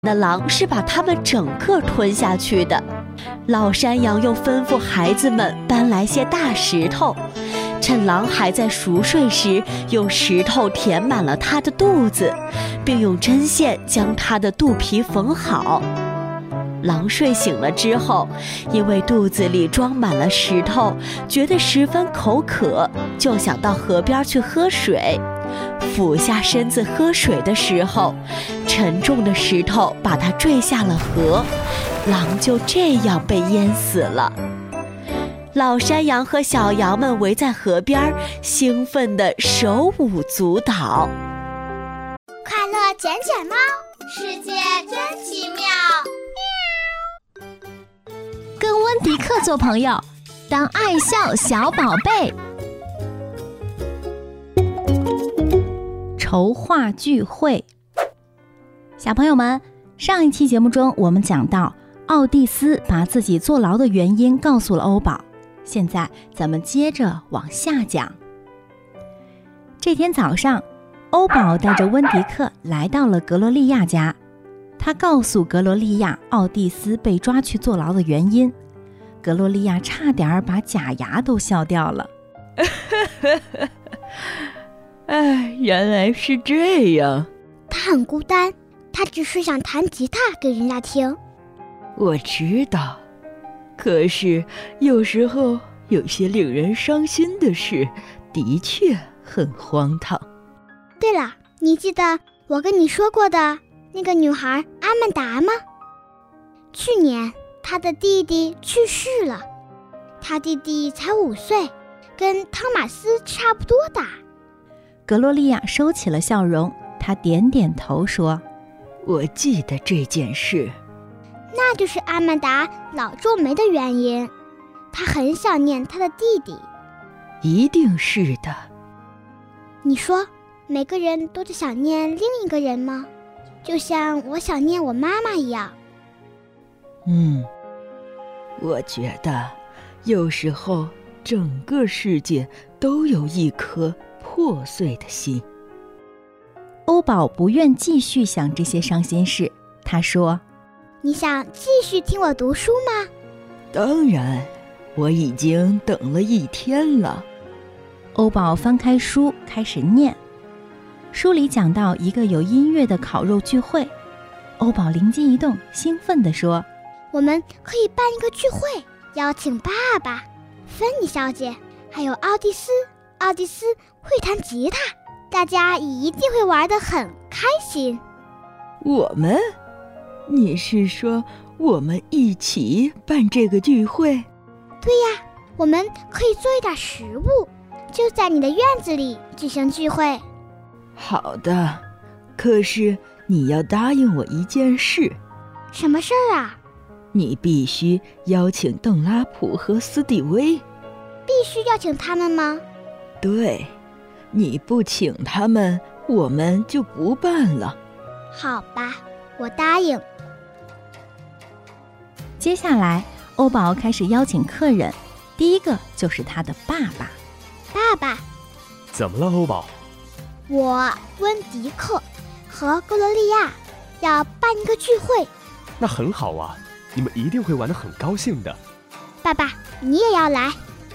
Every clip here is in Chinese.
那狼是把它们整个吞下去的。老山羊又吩咐孩子们搬来些大石头，趁狼还在熟睡时，用石头填满了它的肚子，并用针线将它的肚皮缝好。狼睡醒了之后，因为肚子里装满了石头，觉得十分口渴，就想到河边去喝水。俯下身子喝水的时候，沉重的石头把它坠下了河，狼就这样被淹死了。老山羊和小羊们围在河边，兴奋地手舞足蹈。 快乐捡捡猫，世界真奇妙。 跟温迪克做朋友，当爱笑小宝贝。筹划聚会。小朋友们，上一期节目中我们讲到，奥蒂斯把自己坐牢的原因告诉了欧宝。现在咱们接着往下讲。这天早上，欧宝带着温迪克来到了格罗利亚家，他告诉格罗利亚奥蒂斯被抓去坐牢的原因。格罗利亚差点把假牙都笑掉了。 哎，原来是这样。 他很孤单，他只是想弹吉他给人家听。 我知道，可是有时候有些令人伤心的事的确很荒唐。 对了，你记得我跟你说过的那个女孩阿曼达吗？去年她的弟弟去世了，她弟弟才5岁，跟汤马斯差不多大。 格罗利亚收起了笑容，她点点头说： 我记得这件事。 那就是阿曼达老皱眉的原因，她很想念她的弟弟。 一定是的。 你说每个人都在想念另一个人吗？就像我想念我妈妈一样。 我觉得有时候整个世界都有一颗破碎的心。 欧宝不愿继续想这些伤心事，他说： 你想继续听我读书吗？ 当然，我已经等了1天了。 欧宝翻开书开始念，书里讲到一个有音乐的烤肉聚会。欧宝灵机一动，兴奋地说： 我们可以办一个聚会，邀请爸爸、芬妮小姐还有奥蒂斯。奥蒂斯会弹吉他，大家一定会玩得很开心。 我们？你是说我们一起办这个聚会？ 对呀，我们可以做一点食物，就在你的院子里举行聚会。 好的，可是你要答应我一件事。 什么事儿啊？ 你必须邀请邓拉普和斯蒂威。 必须邀请他们吗？ 对，你不请他们，我们就不办了。 好吧，我答应。 接下来，欧宝开始邀请客人，第一个就是他的爸爸。 爸爸， 怎么了，欧宝？ 我温迪克和格罗利亚要办一个聚会。 那很好啊，你们一定会玩得很高兴的。 爸爸，你也要来？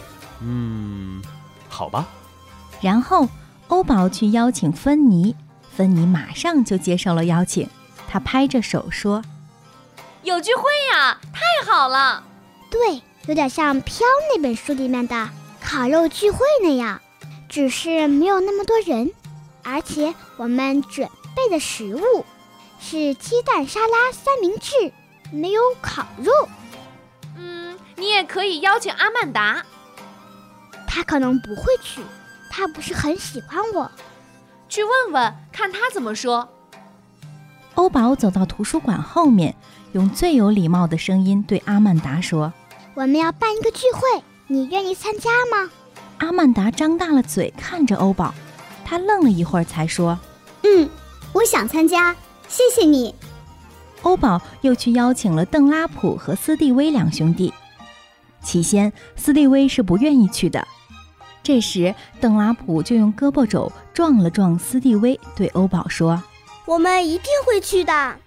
好吧。 然后欧宝去邀请芬妮，芬妮马上就接受了邀请，她拍着手说： 有聚会呀，太好了。 对，有点像《飘》那本书里面的烤肉聚会那样，只是没有那么多人，而且我们准备的食物是鸡蛋沙拉三明治，没有烤肉。 你也可以邀请阿曼达。 他可能不会去，他不是很喜欢我。 去问问看他怎么说。 欧宝走到图书馆后面，用最有礼貌的声音对阿曼达说： 我们要办一个聚会，你愿意参加吗？ 阿曼达张大了嘴看着欧宝，他愣了一会儿才说： 我想参加，谢谢你。 欧宝又去邀请了邓拉普和斯蒂威两兄弟。起先斯蒂威是不愿意去的，这时邓拉普就用胳膊肘撞了撞斯蒂威，对欧宝说： 我们一定会去的。